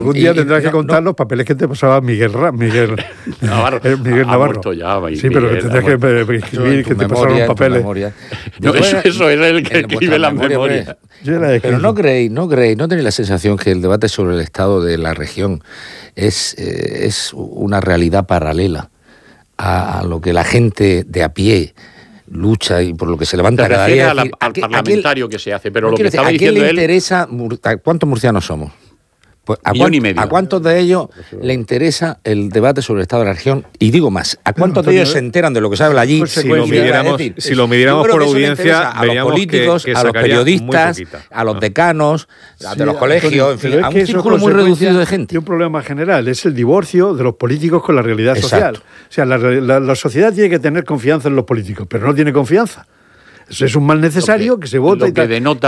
Un día tendrás que contar los papeles que te pasaba Miguel Navarro. Ha muerto ya. Sí, pero que tendrás que escribir que te pasaron los papeles. Eso es el que escribe las memorias. Pero no creéis, no tenéis la sensación que el debate sobre el estado de la región es una realidad paralela a lo que la gente de a pie lucha y por lo que se levanta cada día. Al parlamentario que se hace, pero lo que estaba diciendo ¿a quién le interesa? ¿Cuántos murcianos somos? Pues ¿a cuántos de ellos le interesa el debate sobre el estado de la región? Y digo más, ¿a cuántos de ellos se enteran de lo que se habla allí? Pues si lo midiéramos por audiencia, a los políticos, a los periodistas, a los decanos, de los colegios, en fin, a un círculo muy reducido de gente. Y un problema general es el divorcio de los políticos con la realidad social. O sea, la sociedad tiene que tener confianza en los políticos, pero no tiene confianza. Eso es un mal necesario que se vota y tal.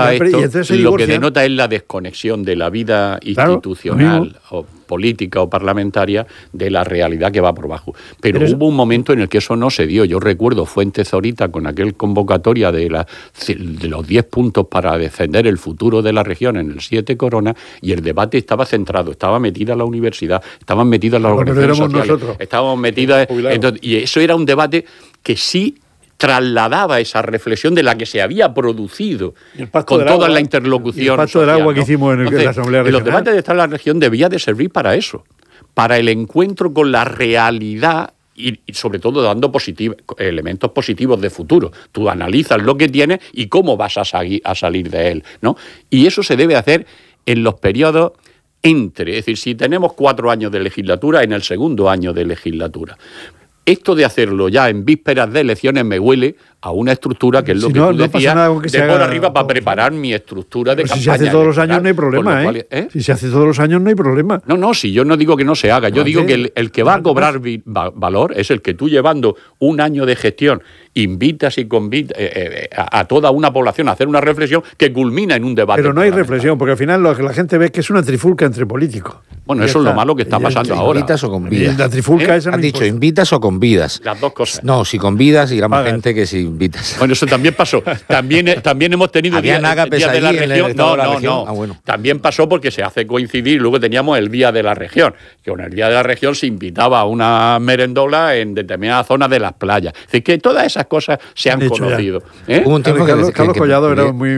Lo que denota es la desconexión de la vida institucional o política o parlamentaria de la realidad que va por abajo. Pero hubo un momento en el que eso no se dio. Yo recuerdo Fuentes Zorita con aquel convocatoria de los 10 puntos para defender el futuro de la región en el 7 Corona, y el debate estaba centrado, estaba metida la universidad, estaban metidas las organizaciones sociales, estábamos metidas... y eso era un debate que sí trasladaba esa reflexión de la que se había producido con toda la interlocución. El pacto del agua que hicimos en la Asamblea Regional. Los debates de Estado de la región debía de servir para eso, para el encuentro con la realidad y sobre todo dando elementos positivos de futuro. Tú analizas lo que tienes y cómo vas a salir de él, ¿no? Y eso se debe hacer en los periodos es decir, si tenemos 4 años de legislatura, en el segundo año de legislatura. Esto de hacerlo ya en vísperas de elecciones me huele a una estructura que es lo que tú decías, de por arriba para preparar mi estructura de campaña. Si se hace todos los años no hay problema, Si se hace todos los años no hay problema. No, si yo no digo que no se haga, yo digo que el que va a cobrar valor es el que tú, llevando un año de gestión, invitas y convitas a toda una población a hacer una reflexión que culmina en un debate. Pero no hay reflexión, porque al final lo que la gente ve es que es una trifulca entre políticos. Bueno, eso es lo malo que está pasando ahora. ¿Invitas o convidas? La trifulca esa no has dicho, ¿invitas o convidas? Las dos cosas. No, si convidas irá más gente que si invitas. Bueno, eso también pasó. También hemos tenido día de la región. No. Bueno. También pasó porque se hace coincidir. Luego teníamos el Día de la Región, que con el Día de la Región se invitaba a una merendola en determinadas zonas de las playas. Es decir, que todas esas cosas se han conocido. Hubo un tiempo Carlos Collado era muy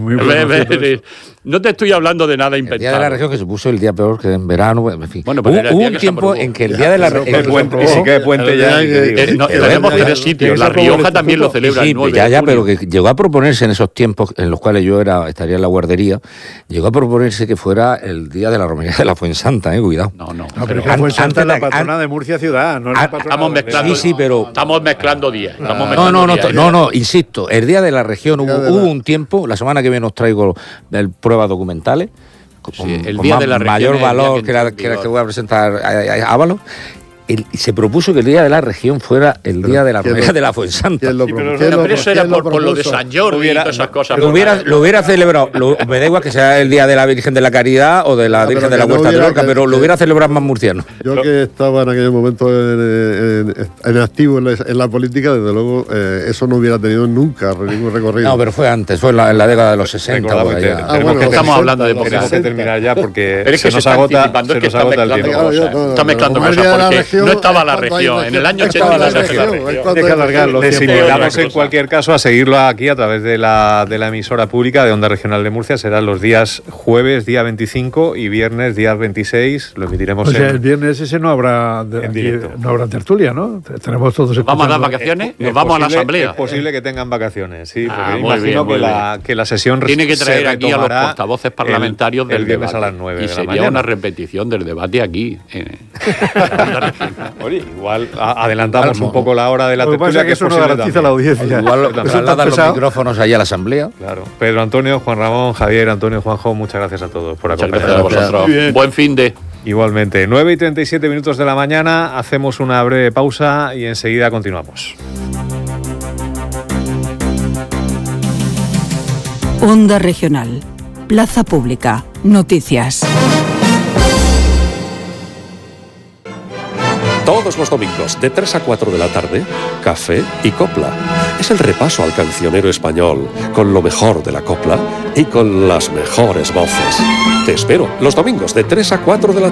no te estoy hablando de nada inventado. El Día de la Región, que se puso el día peor que en verano, en fin. Bueno, pero hubo un tiempo en que el Día de la Región... Sí que puente ya. Tenemos 3 sitios. La Rioja también lo celebra el 9 de junio. Pero que llegó a proponerse en esos tiempos en los cuales yo estaría en la guardería, llegó a proponerse que fuera el Día de la Romería de la Fuensanta, cuidado. No, pero que Fuensanta es la patrona de Murcia ciudad, no es la patrona. Estamos mezclando. Sí, pero estamos mezclando días. No, insisto, el Día de la Región hubo un tiempo, la semana que viene os traigo pruebas documentales, con mayor valor que la que voy a presentar a Ábalos. Se propuso que el Día de la Región fuera el Día de la Romería de la Fuensanta. Pero eso era por lo de San Jordi y todas esas cosas. Lo hubiera celebrado, me da igual que sea el Día de la Virgen de la Caridad o de la Virgen de la Huerta de Lorca, pero lo hubiera celebrado más murciano. Yo que estaba en aquel momento en activo en la política, desde luego eso no hubiera tenido nunca ningún recorrido. No, pero fue antes, fue en la década de los 60. Estamos hablando de tenemos que terminar ya porque se nos agota el tiempo. Está mezclando cosas porque no estaba la región. En el año 80 la región. Les invitamos en cualquier caso a seguirlo aquí a través de la emisora pública de Onda Regional de Murcia. Serán los días jueves, día 25 y viernes, día 26. Lo emitiremos el viernes ese no habrá tertulia, ¿no? Tenemos todos. ¿Vamos a las vacaciones? ¿Nos vamos a la asamblea? Es posible que tengan vacaciones, sí. Porque imagino que la sesión tiene que traer aquí a los portavoces parlamentarios del viernes debate. A las 9 de la mañana. Sería una repetición del debate aquí. Oye, igual adelantamos un poco la hora de la tertulia, que eso no garantiza la audiencia. Igual trasladan los micrófonos allá a la asamblea. Claro. Pedro Antonio, Juan Ramón, Javier, Antonio, Juanjo, muchas gracias a todos por acompañarnos. Gracias a vosotros. Buen fin de... Igualmente, 9:37 de la mañana, hacemos una breve pausa y enseguida continuamos. Onda Regional, Plaza Pública, Noticias. Todos los domingos, de 3 a 4 de la tarde, Café y Copla. Es el repaso al cancionero español, con lo mejor de la copla y con las mejores voces. Te espero los domingos de 3 a 4 de la tarde.